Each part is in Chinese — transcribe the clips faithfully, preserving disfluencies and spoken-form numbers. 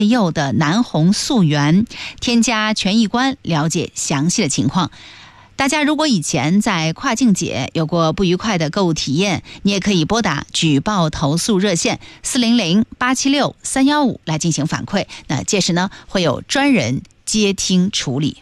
柚的南红素源，添加权益观了解详细的情况。大家如果以前在跨境节有过不愉快的购物体验，你也可以拨打举报投诉热线四零零八七六三一五来进行反馈，那届时呢会有专人接听处理。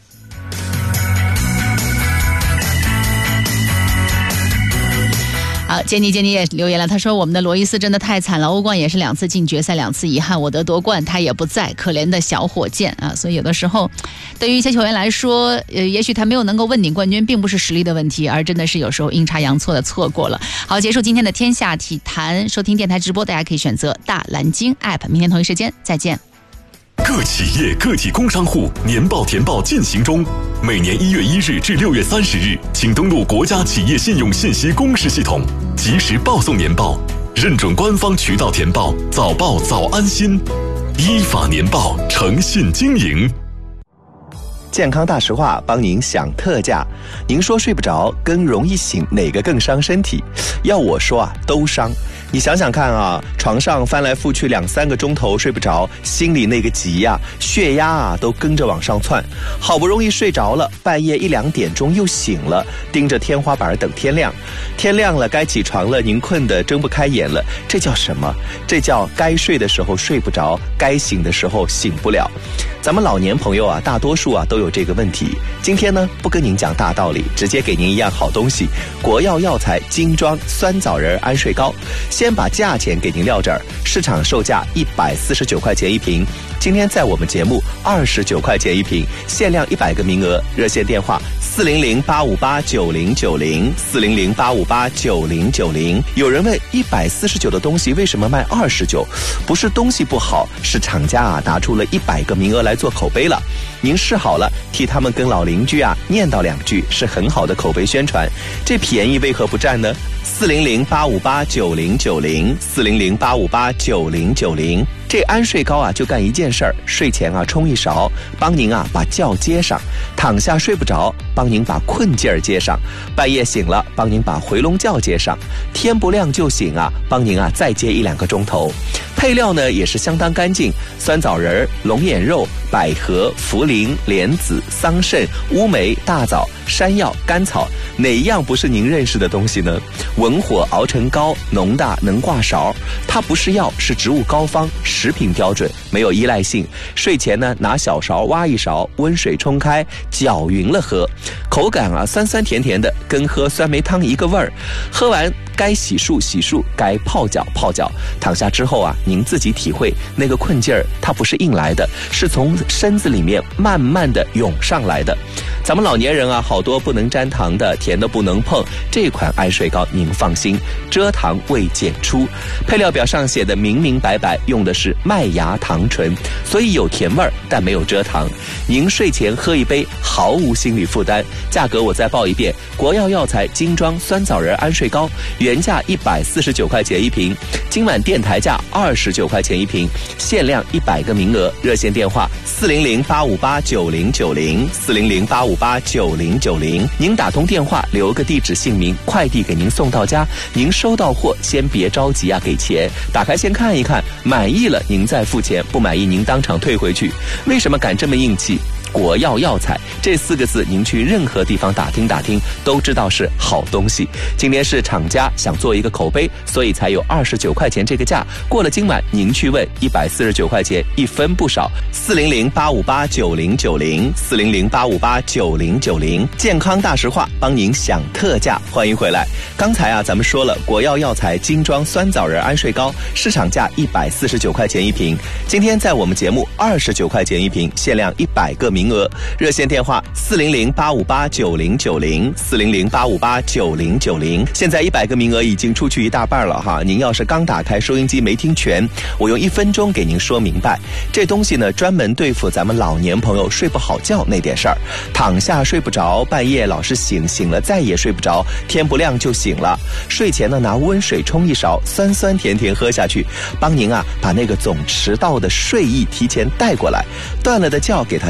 好，杰尼杰尼也留言了，他说我们的罗伊斯真的太惨了，欧冠也是两次进决赛，两次遗憾，我得夺冠他也不在，可怜的小火箭啊！所以有的时候对于一些球员来说，呃，也许他没有能够问鼎冠军并不是实力的问题，而真的是有时候阴差阳错的错过了。好，结束今天的天下体坛，收听电台直播大家可以选择大蓝鲸 app， 明天同一时间再见。 各企业个体工商户年报填报进行中，每年一月一日至六月三十日，请登录国家企业信用信息公示系统，及时报送年报，认准官方渠道填报，早报早安心，依法年报，诚信经营。 健康大实话帮您享特价。您说睡不着跟容易醒哪个更伤身体？要我说啊，都伤。你想想看啊，床上翻来覆去两三个钟头睡不着，心里那个急呀、啊，血压啊都跟着往上窜。好不容易睡着了，半夜一两点钟又醒了，盯着天花板等天亮。天亮了，该起床了，您困得睁不开眼了，这叫什么？这叫该睡的时候睡不着，该醒的时候醒不了。咱们老年朋友啊，大多数啊都有这个问题。今天呢，不跟您讲大道理，直接给您一样好东西——国药药材精装酸枣仁安睡膏。先把价钱给您撂这儿，市场售价一百四十九块钱一瓶，今天在我们节目二十九块钱一瓶，限量一百个名额。热线电话四零零八五八九零九零四零零八五八九零九零。有人问一百四十九的东西为什么卖二十九？不是东西不好，是厂家啊拿出了一百个名额来做口碑了。您试好了，替他们跟老邻居啊念叨两句，是很好的口碑宣传。这便宜为何不占呢？四零零八五八九零九零四零零八五八九零九零。这安睡膏啊，就干一件事儿，睡前啊冲一勺，帮您啊把觉接上；躺下睡不着，帮您把困劲儿接上；半夜醒了，帮您把回笼觉接上；天不亮就醒啊，帮您啊再接一两个钟头。配料呢也是相当干净，酸枣仁、龙眼肉、百合、茯苓、莲子、桑葚、乌梅、大枣、山药、甘草，哪一样不是您认识的东西呢？文火熬成膏，浓大能挂勺。它不是药，是植物膏方，食品标准，没有依赖性。睡前呢，拿小勺挖一勺，温水冲开，搅匀了喝。口感啊，酸酸甜甜的，跟喝酸梅汤一个味儿。喝完该洗漱洗漱，该泡脚泡脚。躺下之后啊，您自己体会那个困劲儿，它不是硬来的，是从身子里面慢慢的涌上来的。咱们老年人啊，好多不能沾糖的，甜的不能碰。这款安睡膏您放心，蔗糖未检出。配料表上写的明明白白，用的是麦芽糖醇，所以有甜味儿，但没有蔗糖。您睡前喝一杯，毫无心理负担。价格我再报一遍：国药药材精装酸枣仁安睡膏，原价一百四十九块钱一瓶，今晚电台价二十九块钱一瓶，限量一百个名额。热线电话四零零八五八九零九零四零零八五八九零九零。您打通电话，留个地址姓名，快递给您送到家。您收到货先别着急啊，给钱，打开先看一看，满意了您再付钱，不满意您当场退回去。为什么敢这么硬气？国药药材这四个字，您去任何地方打听打听，都知道是好东西。今天是厂家想做一个口碑，所以才有二十九块钱这个价。过了今晚，您去问一百四十九块钱，一分不少。四零零八五八九零九零四零零八五八九零九零。健康大实话帮您享特价，欢迎回来。刚才啊，咱们说了国药药材精装酸枣仁安睡膏，市场价一百四十九块钱一瓶，今天在我们节目二十九块钱一瓶，限量一百个名额。热线电话四零零八五八九零九零四零零八五八九零九零。现在一百个名额已经出去一大半了哈，您要是刚打开收音机没听全，我用一分钟给您说明白。这东西呢，专门对付咱们老年朋友睡不好觉那点事儿，躺下睡不着，半夜老是醒，醒了再也睡不着，天不亮就醒了。睡前呢，拿温水冲一勺，酸酸甜甜喝下去，帮您啊把那个总迟到的睡意提前带过来，断了的觉给它接上。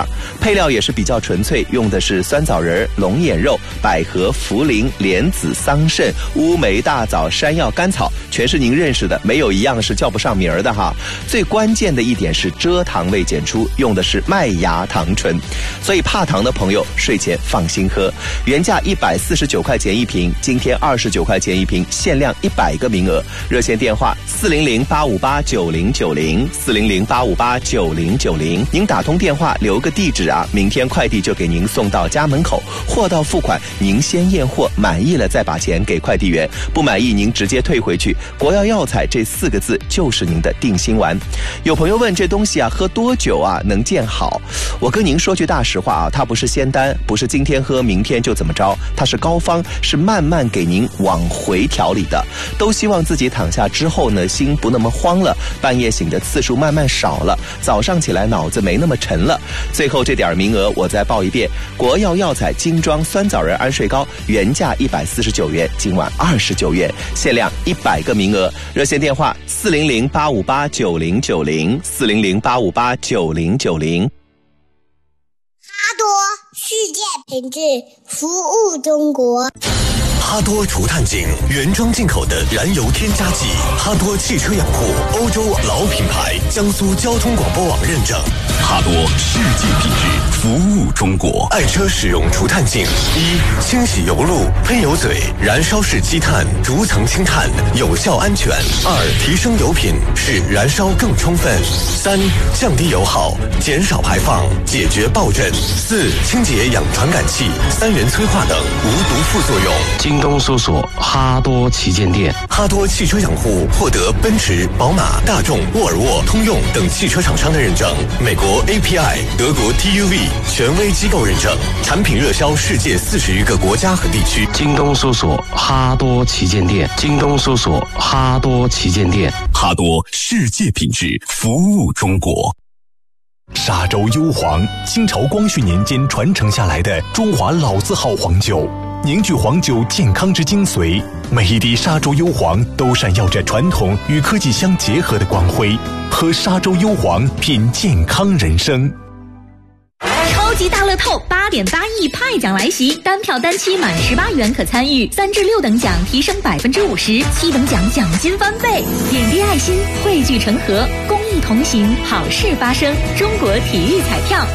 配料也是比较纯粹，用的是酸枣仁、龙眼肉、百合、茯苓、莲子、桑葚、乌梅、大枣、山药、甘草，全是您认识的，没有一样是叫不上名儿的哈。最关键的一点是蔗糖味减出，用的是麦芽糖醇，所以怕糖的朋友睡前放心喝。原价一百四十九块钱一瓶，今天二十九块钱一瓶，限量一百个名额。热线电话四零零八五八九零九零四零零八五八九零九零，您打通电话留个地址啊，明天快递就给您送到家门口，货到付款，您先验货，满意了再把钱给快递员，不满意您直接退回去。国药药材这四个字就是您的定心丸。有朋友问这东西啊喝多久啊能见好？我跟您说句大实话啊，它不是仙丹，不是今天喝明天就怎么着，它是膏方，是慢慢给您往回调理的。都希望自己躺下之后呢，心不那么慌了，半夜醒的次数慢慢少了，早上起来脑子没那么沉了。最后这点名额我再报一遍，国药药材精装酸枣仁安睡膏，原价一百四十九元，今晚二十九元，限量一百个名额。热线电话四零零八五八九零九零四零零八五八九零九零。 哈多世界品质，服务中国。 哈多除碳井原装进口的燃油添加剂，哈多汽车养护欧洲老品牌，江苏交通广播网认证。 哈多世界品质，服务中国。 爱车使用除碳净：一、清洗油路、喷油嘴、燃烧式积碳，逐层清碳，有效安全；二、提升油品，使燃烧更充分；三、降低油耗，减少排放，解决爆震；四、清洁氧传感器、三元催化等无毒副作用。 京东搜索哈多旗舰店。 哈多汽车养护获得奔驰、宝马、大众、沃尔沃、通用等汽车厂商的认证，美国 A P I、德国 T U V 权威机构认证，产品热销世界四十余个国家和地区。 京东搜索哈多旗舰店。京东搜索哈多旗舰店。 哈多世界品质，服务中国。沙洲幽黄，清朝光绪年间传承下来的中华老字号黄酒，凝聚黄酒健康之精髓。每一滴沙洲幽黄都闪耀着传统与科技相结合的光辉。喝沙洲幽黄，品健康人生。 超级大乐透八点八亿派奖来袭，单票单期满十八元可参与，三至六等奖提升百分之五十，七等奖奖金翻倍。点滴爱心，汇聚成河，公益同行，好事发生。中国体育彩票。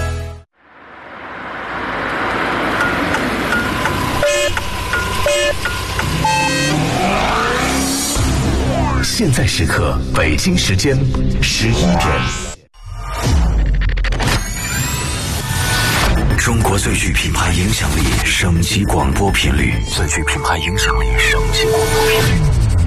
现在时刻，北京时间十一点。中国最具品牌影响力省级广播频率，最具品牌影响力省级广播频率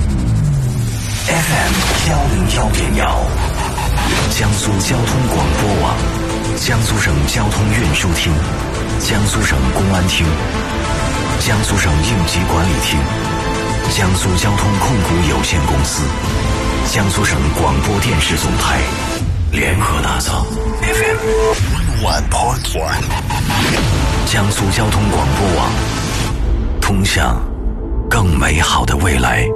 F M 幺零幺点幺，江苏交通广播网，江苏省交通运输厅，江苏省公安厅，江苏省应急管理厅，江苏交通控股有限公司，江苏省广播电视总台联合打造 F M one point one， 江苏交通广播网，通向更美好的未来。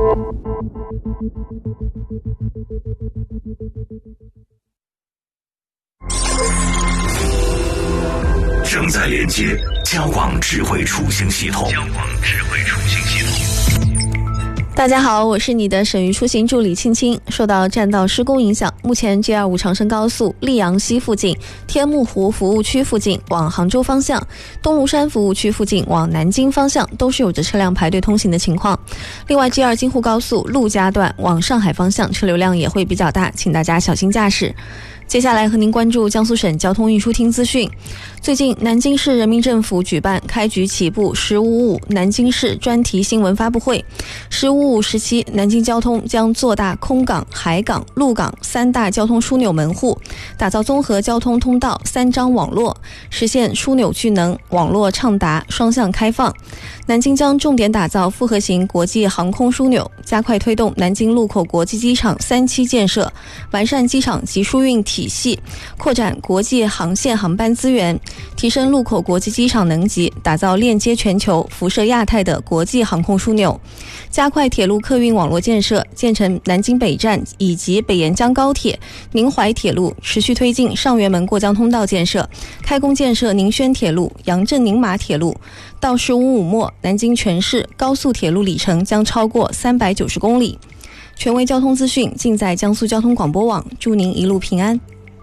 正在连接交广智慧出行系统。交广智慧出行系统。 大家好，我是你的省域出行助理青青。受到占道施工影响，目前 G 二五 长深高速溧阳西附近、天目湖服务区附近往杭州方向、东庐山服务区附近往南京方向都是有着车辆排队通行的情况。另外 G 二 京沪高速陆家段往上海方向车流量也会比较大，请大家小心驾驶。接下来和您关注江苏省交通运输厅资讯。最近，南京市人民政府举办开局起步十五五南京市专题新闻发布会。十五五时期，南京交通将做大空港、海港、陆港三大交通枢纽门户，打造综合交通通道三张网络，实现枢纽聚能、网络畅达、双向开放。南京将重点打造复合型国际航空枢纽，加快推动南京禄口国际机场三期建设，完善机场及疏运体体系，扩展国际航线航班资源，提升禄口国际机场能级，打造链接全球、辐射亚太的国际航空枢纽，加快铁路客运网络建设，建成南京北站以及北沿江高铁、宁淮铁路，持续推进上元门过江通道建设，开工建设宁宣铁路、杨震宁马铁路。到十五五末，南京全市高速铁路里程将超过三百九十公里。权威交通资讯尽在江苏交通广播网，祝您一路平安。